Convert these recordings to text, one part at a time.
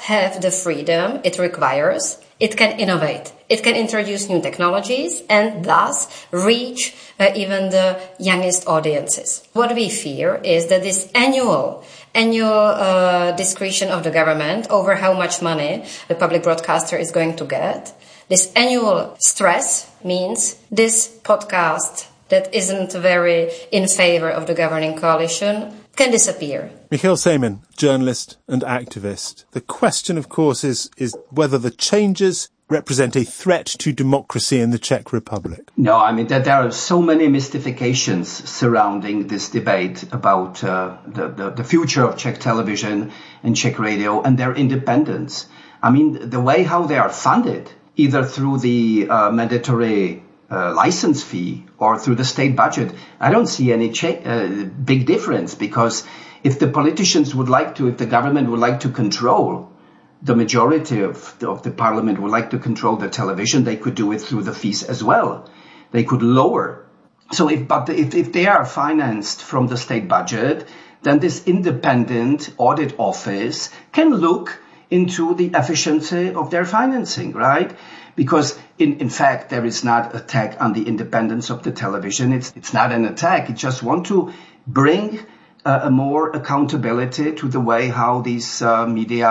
have the freedom it requires, it can innovate. It can introduce new technologies and thus reach even the youngest audiences. What we fear is that this annual discretion of the government over how much money the public broadcaster is going to get, this annual stress means this podcast that isn't very in favor of the governing coalition can disappear. Michael Sejmen, journalist and activist. The question, of course, is whether the changes represent a threat to democracy in the Czech Republic. No, I mean, there are so many mystifications surrounding this debate about the future of Czech television and Czech radio and their independence. I mean, the way how they are funded, either through the mandatory license fee or through the state budget, I don't see any big difference, because if the politicians would like to, if the government would like to control, the majority of the parliament would like to control the television, they could do it through the fees as well. They could lower. So if they are financed from the state budget, then this independent audit office can look into the efficiency of their financing, right? Because in fact, there is not an attack on the independence of the television. It's not an attack. It just want to bring a more accountability to the way how these media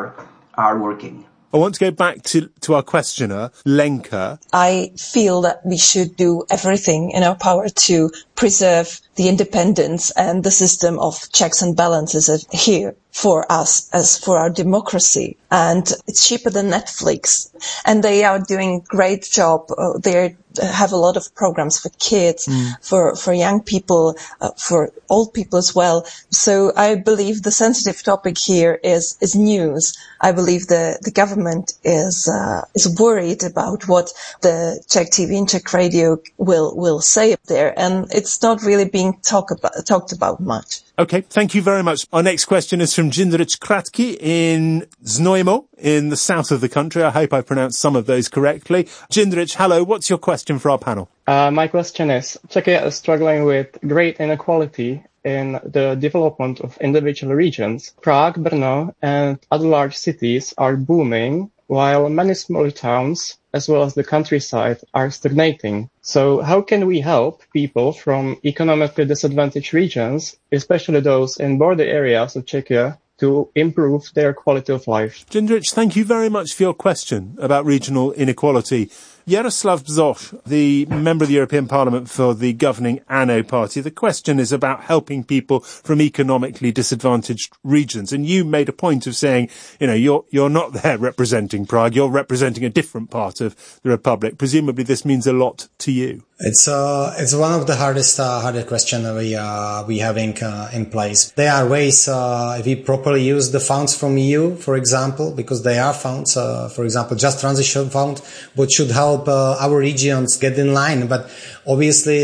are working. I want to go back to our questioner, Lenka. I feel that we should do everything in our power to preserve the independence and the system of checks and balances here for us, as for our democracy. And it's cheaper than Netflix. And they are doing a great job. They have a lot of programs for kids, for young people, for old people as well. So I believe the sensitive topic here is news. I believe the government is worried about what the Czech TV and Czech radio will say up there. And it's not really being talked about much. Okay, thank you very much. Our next question is from Jindřich Kratky in Znojmo in the south of the country. I hope I pronounced some of those correctly. Jindřich, hello. What's your question for our panel? My question is, Czechia is struggling with great inequality in the development of individual regions. Prague, Brno, and other large cities are booming, while many smaller towns, as well as the countryside, are stagnating. So how can we help people from economically disadvantaged regions, especially those in border areas of Czechia, to improve their quality of life? Jindřich, thank you very much for your question about regional inequality. Jaroslav Bzoch, the member of the European Parliament for the governing ANO party, the question is about helping people from economically disadvantaged regions. And you made a point of saying, you're not there representing Prague, you're representing a different part of the Republic. Presumably this means a lot to you. It's one of the hardest questions we having in place. There are ways if we properly use the funds from EU, for example, because they are funds, for example, Just Transition Fund, which should help our regions get in line. But obviously,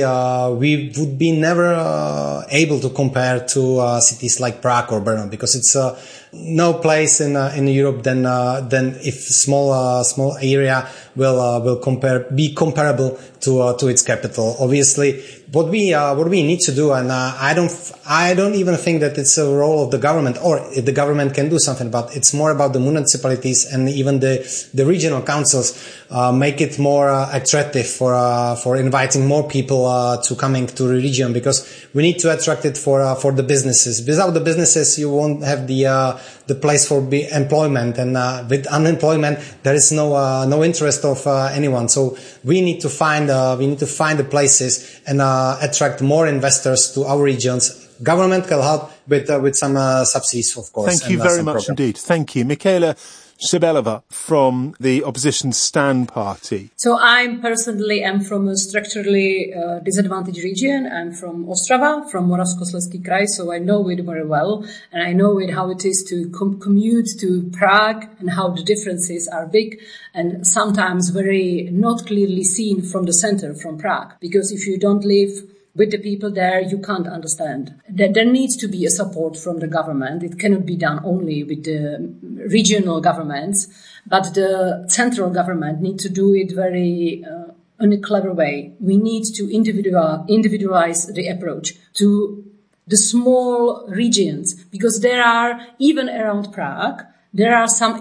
we would be never able to compare to cities like Prague or Brno, because it's no place in Europe than if small area will be comparable to its capital. Obviously, what we need to do, and I don't even think that it's a role of the government, or if the government can do something about it. It's more about the municipalities and even the regional councils, make it more attractive for inviting more people to coming to the region, because we need to attract it for the businesses. Without the businesses, you won't have the place for employment, and with unemployment, there is no interest of anyone. So we need to find the places and attract more investors to our regions. Government can help with some subsidies, of course. Thank you very much indeed. Thank you. Michaela Shebelova from the opposition Stan party. So I personally am from a structurally disadvantaged region. I'm from Ostrava, from Moravskoslezský kraj, so I know it very well. And I know how it is to commute to Prague and how the differences are big and sometimes very not clearly seen from the center, from Prague. Because if you don't live with the people there, you can't understand. There needs to be a support from the government. It cannot be done only with the regional governments, but the central government needs to do it very in a clever way. We need to individualize the approach to the small regions, because there are, even around Prague, there are some